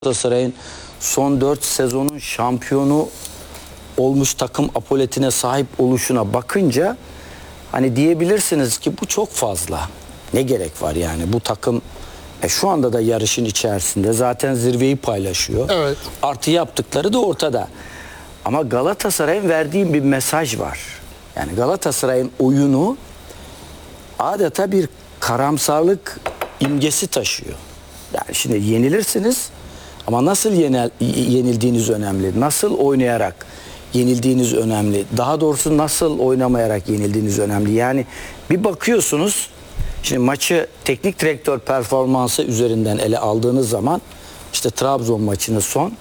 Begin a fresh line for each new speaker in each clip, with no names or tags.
Galatasaray'ın son 4 sezonun şampiyonu olmuş takım apoletine sahip oluşuna bakınca hani diyebilirsiniz ki bu çok fazla. Ne gerek var yani bu takım şu anda da yarışın içerisinde zaten zirveyi paylaşıyor.
Evet.
Artı yaptıkları da ortada. Ama Galatasaray'ın verdiği bir mesaj var. Yani Galatasaray'ın oyunu adeta bir karamsarlık imgesi taşıyor. Yani şimdi yenilirsiniz ama nasıl yenildiğiniz önemli. Nasıl oynayarak yenildiğiniz önemli. Daha doğrusu nasıl oynamayarak yenildiğiniz önemli. Yani bir bakıyorsunuz, şimdi maçı teknik direktör performansı üzerinden ele aldığınız zaman işte Trabzon maçının son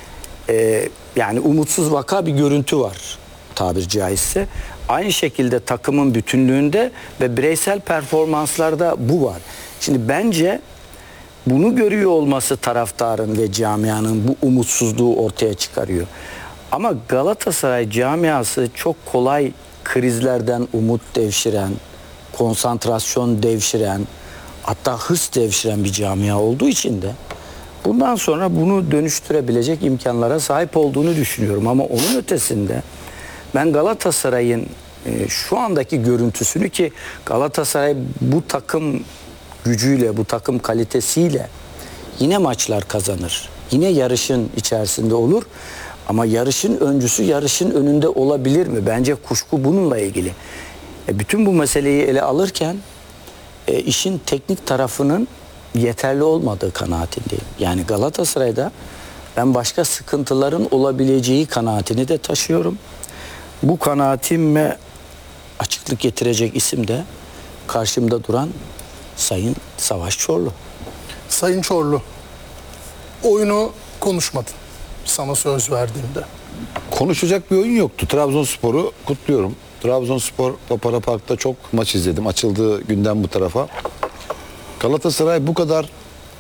yani umutsuz vaka bir görüntü var tabiri caizse. Aynı şekilde takımın bütünlüğünde ve bireysel performanslarda bu var. Şimdi bence bunu görüyor olması taraftarın ve camianın bu umutsuzluğu ortaya çıkarıyor. Ama Galatasaray camiası çok kolay krizlerden umut devşiren, konsantrasyon devşiren, hatta hırs devşiren bir camia olduğu için de bundan sonra bunu dönüştürebilecek imkanlara sahip olduğunu düşünüyorum. Ama onun ötesinde ben Galatasaray'ın şu andaki görüntüsünü, ki Galatasaray bu takım gücüyle, bu takım kalitesiyle yine maçlar kazanır. Yine yarışın içerisinde olur. Ama yarışın öncüsü yarışın önünde olabilir mi? Bence kuşku bununla ilgili. Bütün bu meseleyi ele alırken işin teknik tarafının yeterli olmadığı kanaatindeyim. Yani Galatasaray'da ben başka sıkıntıların olabileceği kanaatini de taşıyorum. Bu kanaatime açıklık getirecek isim de karşımda duran Sayın Savaş Çorlu.
Sayın Çorlu, oyunu konuşmadın sana söz verdiğimde.
Konuşacak bir oyun yoktu. Trabzonspor'u kutluyorum. Trabzonspor Papara Park'ta çok maç izledim. Açıldığı günden bu tarafa. Galatasaray bu kadar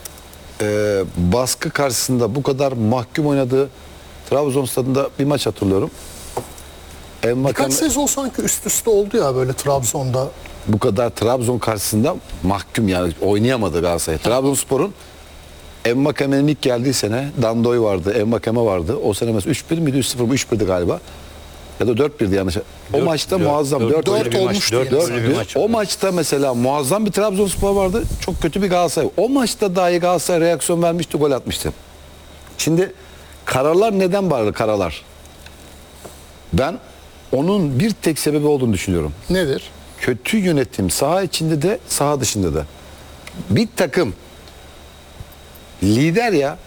baskı karşısında bu kadar mahkum oynadığı Trabzon stadında bir maç hatırlıyorum.
Birkaç sezon sanki üst üste oldu ya böyle Trabzon'da.
Bu kadar Trabzon karşısında mahkum, yani oynayamadı Galatasaray. Trabzonspor'un Envakame'nin ilk geldiği sene Dandoy vardı, Envakame vardı. O sene mesela 3-1 miydi, 3-0 mı, 3-1'di galiba. Ya da 4-1'di yanlış. O maçta muazzam 4
olmuş.
4 o maçta mesela muazzam bir Trabzonspor vardı. Çok kötü bir Galatasaray. O maçta dahi Galatasaray reaksiyon vermişti, gol atmıştı. Şimdi kararlar neden bağırdı, kararlar? Ben onun bir tek sebebi olduğunu düşünüyorum.
Nedir?
Kötü yönetim, saha içinde de saha dışında da. Bir takım lider ya,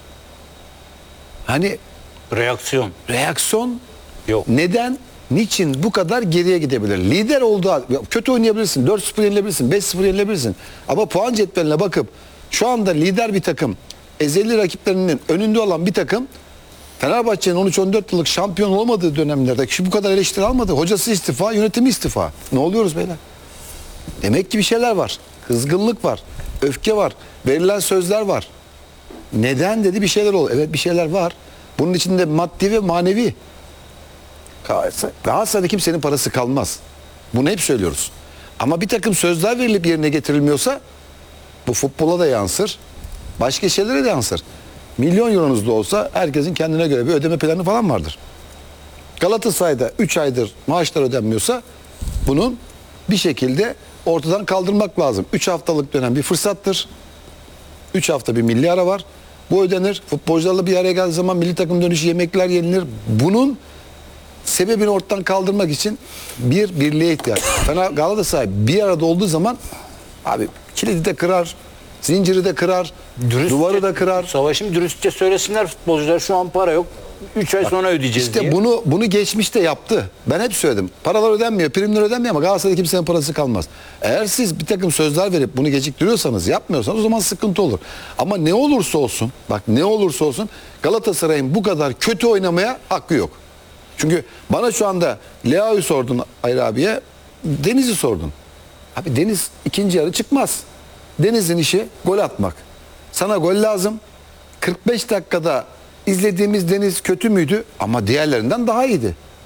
hani reaksiyon
Yok.
neden, niçin bu kadar geriye gidebilir? Lider olduğu, kötü oynayabilirsin, 4-0 yenilebilirsin, 5-0 yenilebilirsin. Ama puan cetveline bakıp şu anda lider bir takım, ezeli rakiplerinin önünde olan bir takım, Fenerbahçe'nin 13-14 yıllık şampiyon olmadığı dönemlerde kişi bu kadar eleştiri almadı. Hocası istifa, yönetimi istifa. Ne oluyoruz beyler? Demek ki bir şeyler var. Kızgınlık var. Öfke var. Verilen sözler var. Neden dedi, bir şeyler oldu. Evet, bir şeyler var. Bunun içinde maddi ve manevi. Galatasaray'da kimsenin parası kalmaz. Bunu hep söylüyoruz. Ama bir takım sözler verilip yerine getirilmiyorsa bu futbola da yansır. Başka şeylere de yansır. Milyon euronuz da olsa herkesin kendine göre bir ödeme planı falan vardır. Galatasaray'da 3 aydır maaşlar ödenmiyorsa bunun bir şekilde ortadan kaldırmak lazım. 3 haftalık dönem bir fırsattır. 3 hafta bir milli ara var. Bu ödenir. Futbolcularla bir araya geldiği zaman milli takım dönüşü yemekler yenilir. Bunun sebebini ortadan kaldırmak için bir birliğe ihtiyaç. Galatasaray bir arada olduğu zaman abi kilidi de kırar, zinciri de kırar, duvarı da kırar.
Savaşım dürüstçe söylesinler futbolcular, şu an para yok. 3 ay sonra ödeyeceğiz
İşte
diye.
bunu geçmişte yaptı. Ben hep söyledim. Paralar ödenmiyor, primler ödenmiyor ama Galatasaray'da kimsenin parası kalmaz. Eğer siz bir takım sözler verip bunu geciktiriyorsanız, yapmıyorsanız o zaman sıkıntı olur. Ama ne olursa olsun, bak ne olursa olsun Galatasaray'ın bu kadar kötü oynamaya hakkı yok. Çünkü bana şu anda Leao'yu sordun Hayri abiye, Deniz'i sordun. Abi Deniz ikinci yarı çıkmaz. Deniz'in işi gol atmak. Sana gol lazım. 45 dakikada izlediğimiz Deniz kötü müydü? Ama diğerlerinden daha iyiydi.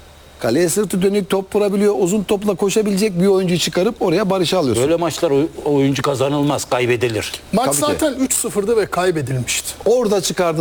Kaleye sırtı dönük top vurabiliyor. Uzun topla koşabilecek bir oyuncuyu çıkarıp oraya Barış'ı alıyorsun.
Böyle maçlar oyuncu kazanılmaz, kaybedilir.
Maç
Tabii ki.
zaten 3-0'dı ve kaybedilmişti.
Orada çıkardın